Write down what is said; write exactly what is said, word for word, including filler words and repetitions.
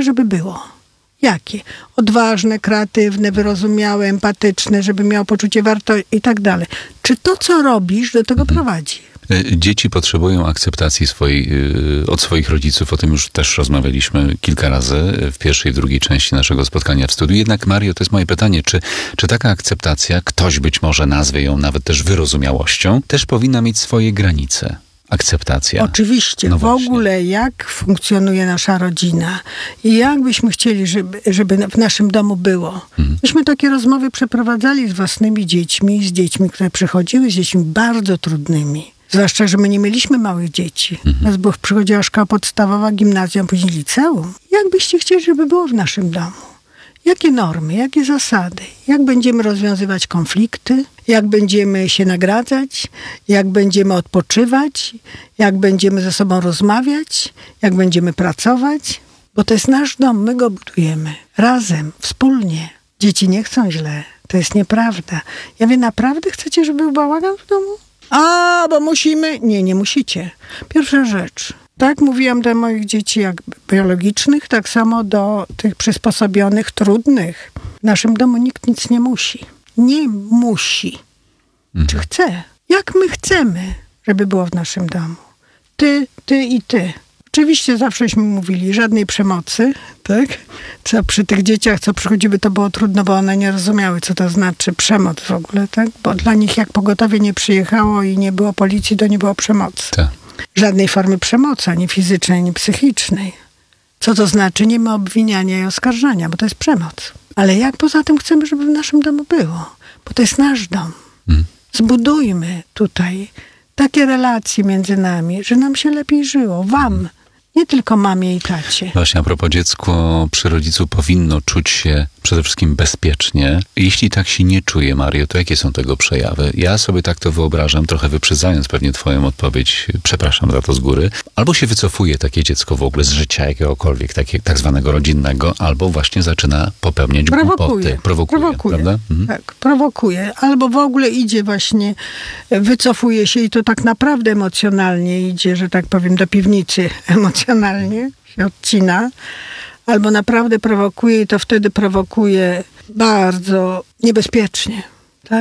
chcę, żeby było? Jakie? Odważne, kreatywne, wyrozumiałe, empatyczne, żeby miał poczucie wartości i tak dalej. Czy to, co robisz, do tego prowadzi? Dzieci potrzebują akceptacji swojej, od swoich rodziców. O tym już też rozmawialiśmy kilka razy w pierwszej i drugiej części naszego spotkania w studiu. Jednak, Mario, to jest moje pytanie, czy, czy taka akceptacja, ktoś być może nazwie ją nawet też wyrozumiałością, też powinna mieć swoje granice? Akceptacja. Oczywiście. No w ogóle jak funkcjonuje nasza rodzina i jak byśmy chcieli, żeby, żeby w naszym domu było. Mhm. Myśmy takie rozmowy przeprowadzali z własnymi dziećmi, z dziećmi, które przychodziły, z dziećmi bardzo trudnymi. Zwłaszcza, że my nie mieliśmy małych dzieci. Mhm. Nas było, przychodziła szkoła podstawowa, gimnazjum, później liceum. Jak byście chcieli, żeby było w naszym domu? Jakie normy, jakie zasady? Jak będziemy rozwiązywać konflikty? Jak będziemy się nagradzać? Jak będziemy odpoczywać? Jak będziemy ze sobą rozmawiać? Jak będziemy pracować? Bo to jest nasz dom, my go budujemy. Razem, wspólnie. Dzieci nie chcą źle. To jest nieprawda. Ja mówię, naprawdę chcecie, żeby był bałagan w domu? A, bo musimy. Nie, nie musicie. Pierwsza rzecz. Tak mówiłam do moich dzieci jak biologicznych, tak samo do tych przysposobionych, trudnych. W naszym domu nikt nic nie musi. Nie musi. Mhm. Czy chce? Jak my chcemy, żeby było w naszym domu? Ty, ty i ty. Oczywiście zawsześmy mówili, żadnej przemocy, tak? Co przy tych dzieciach, co przychodziły, to było trudno, bo one nie rozumiały, co to znaczy przemoc w ogóle, tak? Bo dla nich jak pogotowie nie przyjechało i nie było policji, to nie było przemocy. Tak. Żadnej formy przemocy, ani fizycznej, ani psychicznej. Co to znaczy? Nie ma obwiniania i oskarżania, bo to jest przemoc. Ale jak poza tym chcemy, żeby w naszym domu było? Bo to jest nasz dom. Mm. Zbudujmy tutaj takie relacje między nami, że nam się lepiej żyło. Wam. Nie tylko mamie i tacie. Właśnie a propos, dziecko przy rodzicu powinno czuć się przede wszystkim bezpiecznie. Jeśli tak się nie czuje, Mario, to jakie są tego przejawy? Ja sobie tak to wyobrażam, trochę wyprzedzając pewnie twoją odpowiedź, przepraszam za to z góry, albo się wycofuje takie dziecko w ogóle z życia jakiegokolwiek, takie, tak zwanego rodzinnego, albo właśnie zaczyna popełniać prowokuje. głupoty. Prowokuje. Prowokuje, prawda? Mhm. Tak, prowokuje. Albo w ogóle idzie właśnie, wycofuje się i to tak naprawdę emocjonalnie idzie, że tak powiem, do piwnicy emocjonalnie się odcina. Albo naprawdę prowokuje i to wtedy prowokuje bardzo niebezpiecznie.